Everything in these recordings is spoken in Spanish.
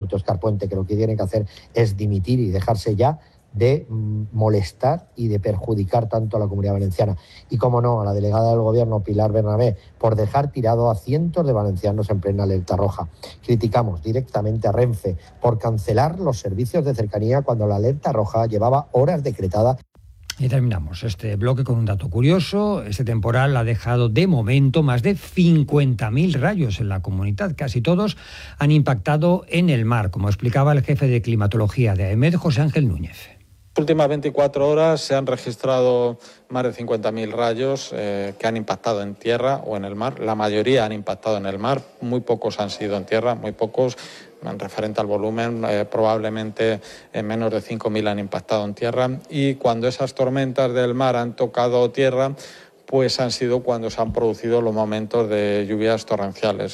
presidente Óscar Puente, que lo que tiene que hacer es dimitir y dejarse ya de molestar y de perjudicar tanto a la Comunidad Valenciana. Y, como no, a la delegada del Gobierno, Pilar Bernabé, por dejar tirado a cientos de valencianos en plena alerta roja. Criticamos directamente a Renfe por cancelar los servicios de cercanía cuando la alerta roja llevaba horas decretada. Y terminamos este bloque con un dato curioso. Este temporal ha dejado de momento más de 50.000 rayos en la comunidad. Casi todos han impactado en el mar, como explicaba el jefe de climatología de AEMET, José Ángel Núñez. Las últimas 24 horas se han registrado más de 50.000 rayos que han impactado en tierra o en el mar. La mayoría han impactado en el mar, muy pocos han sido en tierra, muy pocos. En referente al volumen, probablemente menos de 5.000 han impactado en tierra. Y cuando esas tormentas del mar han tocado tierra, pues han sido cuando se han producido los momentos de lluvias torrenciales.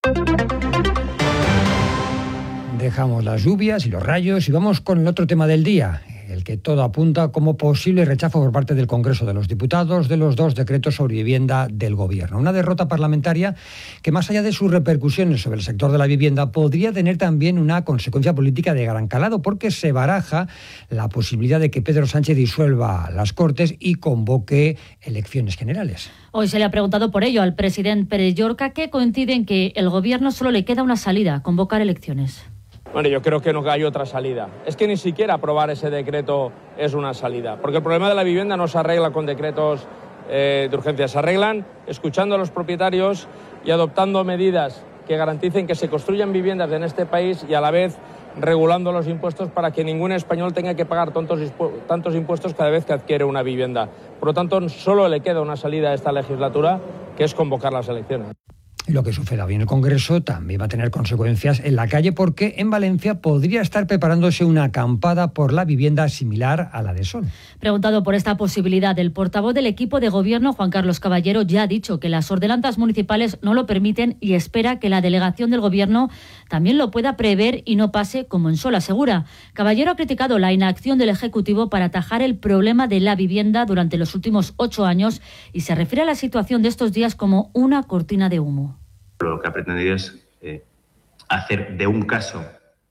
Dejamos las lluvias y los rayos y vamos con el otro tema del día, el que todo apunta como posible rechazo por parte del Congreso de los Diputados de los 2 decretos sobre vivienda del Gobierno. Una derrota parlamentaria que, más allá de sus repercusiones sobre el sector de la vivienda, podría tener también una consecuencia política de gran calado, porque se baraja la posibilidad de que Pedro Sánchez disuelva las Cortes y convoque elecciones generales. Hoy se le ha preguntado por ello al presidente Pere Llorca, que coincide en que el Gobierno solo le queda una salida: convocar elecciones. Bueno, yo creo que no hay otra salida. Es que ni siquiera aprobar ese decreto es una salida, porque el problema de la vivienda no se arregla con decretos de urgencia, se arreglan escuchando a los propietarios y adoptando medidas que garanticen que se construyan viviendas en este país y a la vez regulando los impuestos para que ningún español tenga que pagar tantos impuestos cada vez que adquiere una vivienda. Por lo tanto, solo le queda una salida a esta legislatura, que es convocar las elecciones. Y lo que suceda hoy en el Congreso también va a tener consecuencias en la calle, porque en Valencia podría estar preparándose una acampada por la vivienda similar a la de Sol. Preguntado por esta posibilidad, el portavoz del equipo de gobierno, Juan Carlos Caballero, ya ha dicho que las ordenanzas municipales no lo permiten y espera que la delegación del gobierno también lo pueda prever y no pase como en Sol, asegura. Caballero ha criticado la inacción del Ejecutivo para atajar el problema de la vivienda durante los últimos 8 años y se refiere a la situación de estos días como una cortina de humo. Lo que ha pretendido es hacer de un caso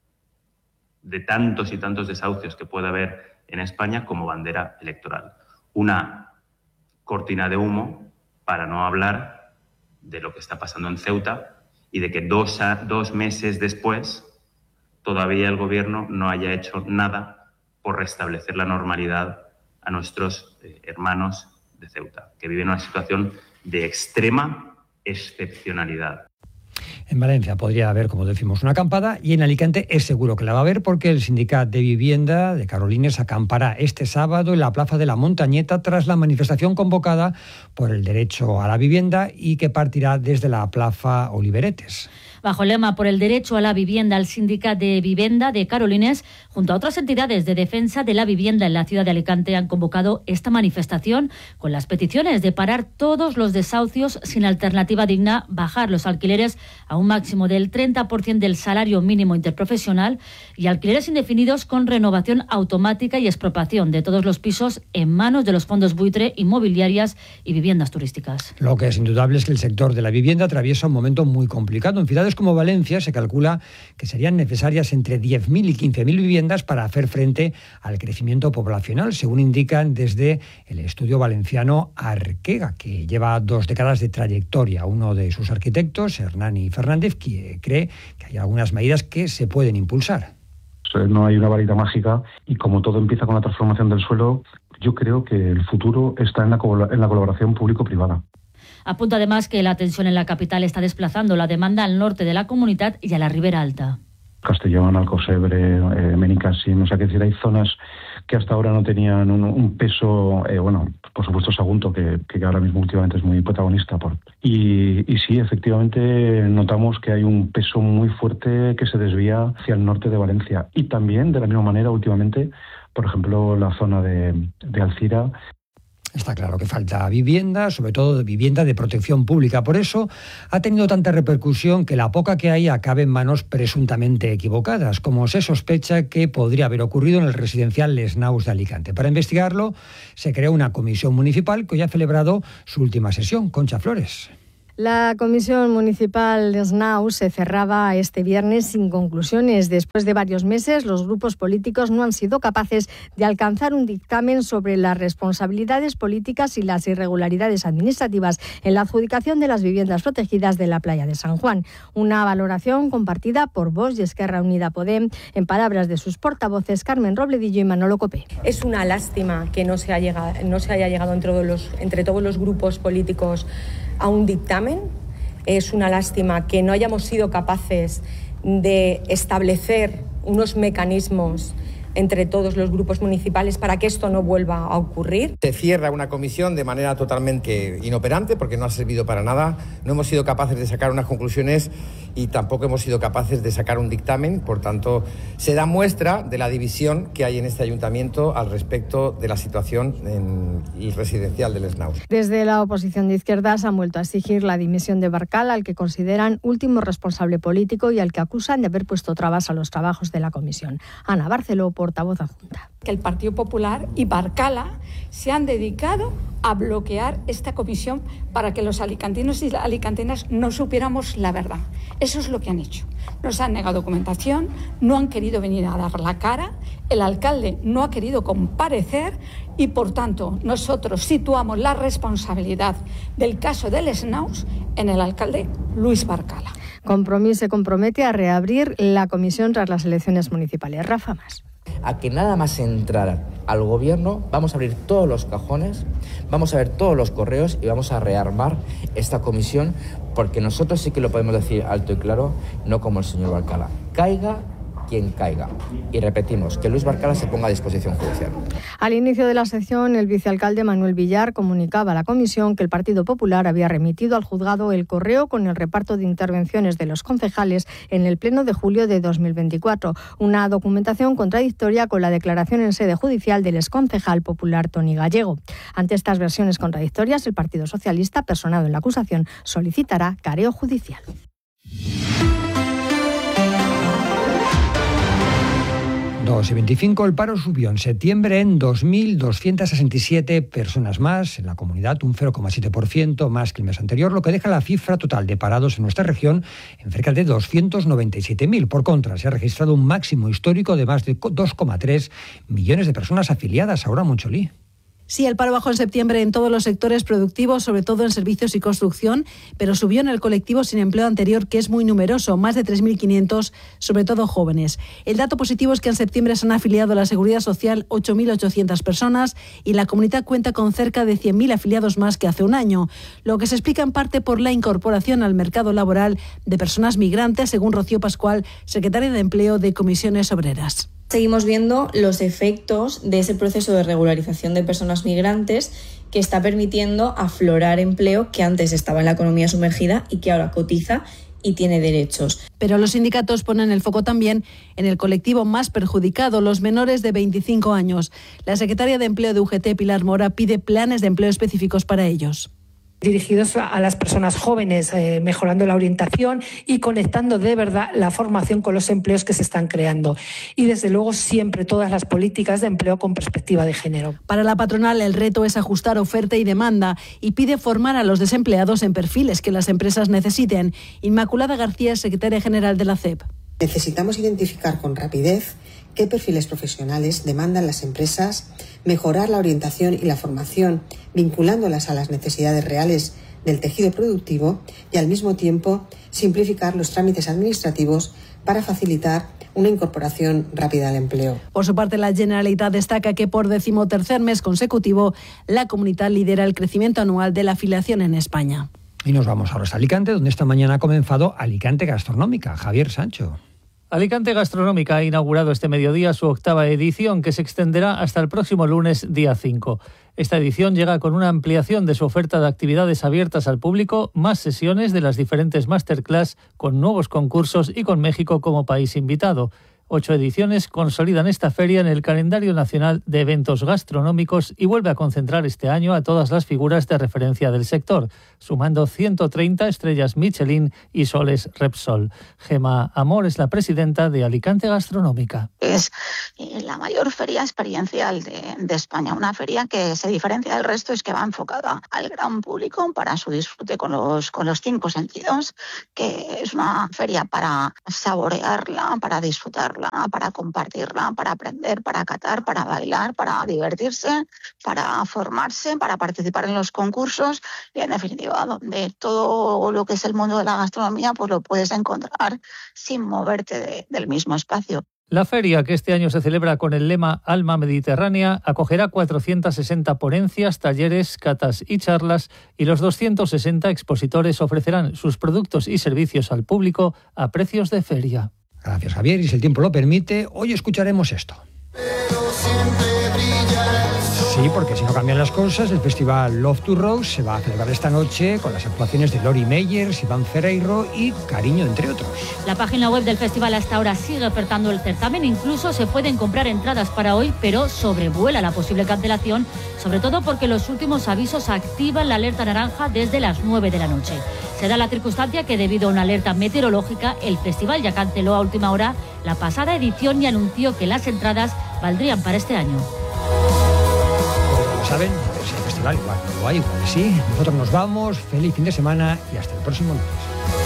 de tantos y tantos desahucios que puede haber en España como bandera electoral. Una cortina de humo para no hablar de lo que está pasando en Ceuta y de que dos meses después todavía el Gobierno no haya hecho nada por restablecer la normalidad a nuestros hermanos de Ceuta, que viven una situación de extrema excepcionalidad. En Valencia podría haber, como decimos, una acampada, y en Alicante es seguro que la va a haber, porque el Sindicat de Vivienda de Carolines acampará este sábado en la Plaza de la Montañeta tras la manifestación convocada por el derecho a la vivienda y que partirá desde la Plaza Oliveretes. Bajo el lema por el derecho a la vivienda, el Sindicat de Vivienda de Carolines, junto a otras entidades de defensa de la vivienda en la ciudad de Alicante, han convocado esta manifestación con las peticiones de parar todos los desahucios sin alternativa digna, bajar los alquileres a un máximo del 30% del salario mínimo interprofesional y alquileres indefinidos con renovación automática y expropiación de todos los pisos en manos de los fondos buitre, inmobiliarias y viviendas turísticas. Lo que es indudable es que el sector de la vivienda atraviesa un momento muy complicado. En ciudades como Valencia se calcula que serían necesarias entre 10.000 y 15.000 viviendas para hacer frente al crecimiento poblacional, según indican desde el estudio valenciano Arquega, que lleva 2 décadas de trayectoria. Uno de sus arquitectos, Hernani Fernández, que cree que hay algunas medidas que se pueden impulsar. No hay una varita mágica y, como todo empieza con la transformación del suelo, yo creo que el futuro está en la colaboración público-privada. Apunta además que la tensión en la capital está desplazando la demanda al norte de la comunidad y a la Ribera Alta. Castellón, Alcosebre, Benicàssim, o sea, que decir, hay zonas que hasta ahora no tenían un peso, por supuesto Sagunto, que ahora mismo últimamente es muy protagonista. Y sí, efectivamente notamos que hay un peso muy fuerte que se desvía hacia el norte de Valencia. Y también, de la misma manera, últimamente, por ejemplo, la zona de Alcira. Está claro que falta vivienda, sobre todo vivienda de protección pública. Por eso ha tenido tanta repercusión que la poca que hay acabe en manos presuntamente equivocadas, como se sospecha que podría haber ocurrido en el residencial Les Naus de Alicante. Para investigarlo, se creó una comisión municipal que hoy ha celebrado su última sesión. Concha Flores. La Comisión Municipal de SNAUS se cerraba este viernes sin conclusiones. Después de varios meses, los grupos políticos no han sido capaces de alcanzar un dictamen sobre las responsabilidades políticas y las irregularidades administrativas en la adjudicación de las viviendas protegidas de la playa de San Juan. Una valoración compartida por Vox y Esquerra Unida Podem, en palabras de sus portavoces Carmen Robledillo y Manolo Copé. Es una lástima que no se haya llegado entre todos los grupos políticos a un dictamen. Es una lástima que no hayamos sido capaces de establecer unos mecanismos entre todos los grupos municipales para que esto no vuelva a ocurrir. Se cierra una comisión de manera totalmente inoperante porque no ha servido para nada. No hemos sido capaces de sacar unas conclusiones y tampoco hemos sido capaces de sacar un dictamen. Por tanto, se da muestra de la división que hay en este ayuntamiento al respecto de la situación en el residencial del SNAUS. Desde la oposición de izquierdas han vuelto a exigir la dimisión de Barcal, al que consideran último responsable político y al que acusan de haber puesto trabas a los trabajos de la comisión. Ana Barceló, portavoz adjunta. Que el Partido Popular y Barcala se han dedicado a bloquear esta comisión para que los alicantinos y las alicantinas no supiéramos la verdad. Eso es lo que han hecho. Nos han negado documentación, no han querido venir a dar la cara, el alcalde no ha querido comparecer y, por tanto, nosotros situamos la responsabilidad del caso del SNAUS en el alcalde Luis Barcala. Compromís se compromete a reabrir la comisión tras las elecciones municipales. Rafa Mas. A que nada más entrar al gobierno vamos a abrir todos los cajones, vamos a ver todos los correos y vamos a rearmar esta comisión, porque nosotros sí que lo podemos decir alto y claro, no como el señor Barcala. Caiga quien caiga. Y repetimos, que Luis Barcala se ponga a disposición judicial. Al inicio de la sección, el vicealcalde Manuel Villar comunicaba a la comisión que el Partido Popular había remitido al juzgado el correo con el reparto de intervenciones de los concejales en el pleno de julio de 2024. Una documentación contradictoria con la declaración en sede judicial del exconcejal popular Toni Gallego. Ante estas versiones contradictorias, el Partido Socialista, personado en la acusación, solicitará careo judicial. 2,25. El paro subió en septiembre en 2.267 personas más en la comunidad, un 0,7% más que el mes anterior, lo que deja la cifra total de parados en nuestra región en cerca de 297.000. Por contra, se ha registrado un máximo histórico de más de 2,3 millones de personas afiliadas. Ahora Moncholí. Sí, el paro bajó en septiembre en todos los sectores productivos, sobre todo en servicios y construcción, pero subió en el colectivo sin empleo anterior, que es muy numeroso, más de 3.500, sobre todo jóvenes. El dato positivo es que en septiembre se han afiliado a la Seguridad Social 8.800 personas y la comunidad cuenta con cerca de 100.000 afiliados más que hace un año, lo que se explica en parte por la incorporación al mercado laboral de personas migrantes, según Rocío Pascual, secretaria de Empleo de Comisiones Obreras. Seguimos viendo los efectos de ese proceso de regularización de personas migrantes que está permitiendo aflorar empleo que antes estaba en la economía sumergida y que ahora cotiza y tiene derechos. Pero los sindicatos ponen el foco también en el colectivo más perjudicado, los menores de 25 años. La secretaria de Empleo de UGT, Pilar Mora, pide planes de empleo específicos para ellos. Dirigidos a las personas jóvenes, mejorando la orientación y conectando de verdad la formación con los empleos que se están creando. Y desde luego siempre todas las políticas de empleo con perspectiva de género. Para la patronal el reto es ajustar oferta y demanda y pide formar a los desempleados en perfiles que las empresas necesiten. Inmaculada García, secretaria general de la CEP. Necesitamos identificar con rapidez qué perfiles profesionales demandan las empresas, mejorar la orientación y la formación, vinculándolas a las necesidades reales del tejido productivo y, al mismo tiempo, simplificar los trámites administrativos para facilitar una incorporación rápida al empleo. Por su parte, la Generalitat destaca que por 13º mes consecutivo la comunidad lidera el crecimiento anual de la afiliación en España. Y nos vamos ahora a Alicante, donde esta mañana ha comenzado Alicante Gastronómica. Javier Sancho. Alicante Gastronómica ha inaugurado este mediodía su 8ª edición, que se extenderá hasta el próximo lunes, día 5. Esta edición llega con una ampliación de su oferta de actividades abiertas al público, más sesiones de las diferentes masterclass, con nuevos concursos y con México como país invitado. 8 ediciones consolidan esta feria en el calendario nacional de eventos gastronómicos y vuelve a concentrar este año a todas las figuras de referencia del sector, sumando 130 estrellas Michelin y soles Repsol. Gema Amor es la presidenta de Alicante Gastronómica. Es la mayor feria experiencial de España, una feria que se diferencia del resto, es que va enfocada al gran público para su disfrute con los 5 sentidos, que es una feria para saborearla, para disfrutarla, para compartirla, para aprender, para catar, para bailar, para divertirse, para formarse, para participar en los concursos y, en definitiva, donde todo lo que es el mundo de la gastronomía pues lo puedes encontrar sin moverte del mismo espacio. La feria, que este año se celebra con el lema Alma Mediterránea, acogerá 460 ponencias, talleres, catas y charlas, y los 260 expositores ofrecerán sus productos y servicios al público a precios de feria. Gracias, Javier, y si el tiempo lo permite, hoy escucharemos esto. Sí, porque si no cambian las cosas, el festival Love to Rock se va a celebrar esta noche con las actuaciones de Lori Meyers, Iván Ferreiro y Cariño, entre otros. La página web del festival hasta ahora sigue ofertando el certamen. Incluso se pueden comprar entradas para hoy, pero sobrevuela la posible cancelación, sobre todo porque los últimos avisos activan la alerta naranja desde las 9 de la noche. Se da la circunstancia que, debido a una alerta meteorológica, el festival ya canceló a última hora la pasada edición y anunció que las entradas valdrían para este año. ¿Saben? Si el festival igual no lo hay, igual sí. Nosotros nos vamos. Feliz fin de semana y hasta el próximo lunes.